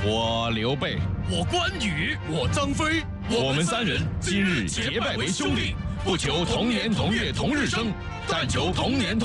我刘备， 我关羽，我张飞， 我们三人今日结拜为兄弟，不求同年同月同日生，但求同年同